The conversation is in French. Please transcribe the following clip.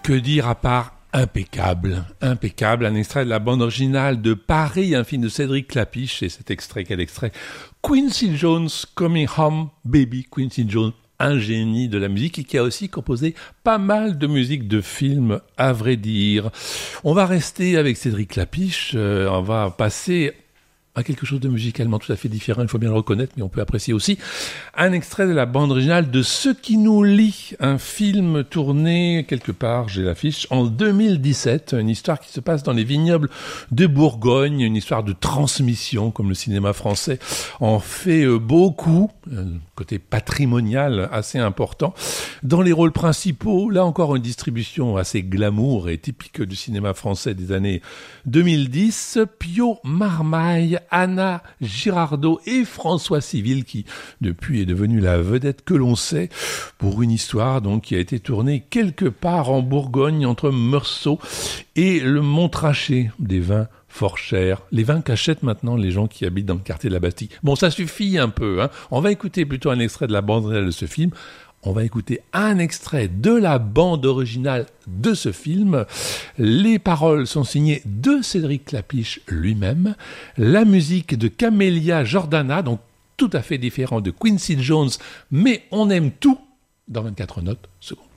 Que dire à part impeccable, un extrait de la bande originale de Paris, un film de Cédric Clapiche, et cet extrait, quel extrait? Quincy Jones, Coming Home Baby, Quincy Jones, un génie de la musique et qui a aussi composé pas mal de musique de films, à vrai dire. On va rester avec Cédric Clapiche, on va passer à quelque chose de musicalement tout à fait différent, il faut bien le reconnaître, mais on peut apprécier aussi un extrait de la bande originale de Ce qui nous lie, un film tourné quelque part, j'ai l'affiche, en 2017, une histoire qui se passe dans les vignobles de Bourgogne, une histoire de transmission, comme le cinéma français en fait beaucoup, un côté patrimonial assez important. Dans les rôles principaux, là encore une distribution assez glamour et typique du cinéma français des années 2010, Pio Marmaille, Anna Girardot et François Civil qui depuis est devenu la vedette que l'on sait pour une histoire donc qui a été tournée quelque part en Bourgogne entre Meursault et le Montrachet, des vins fort chers, les vins qu'achètent maintenant les gens qui habitent dans le quartier de la Bastille. Bon, ça suffit un peu, hein. On va écouter plutôt un extrait de la bande originale de ce film. On va écouter un extrait de la bande originale de ce film. Les paroles sont signées de Cédric Clapiche lui-même. La musique de Camélia Jordana, donc tout à fait différent de Quincy Jones, mais on aime tout dans 24 notes secondes.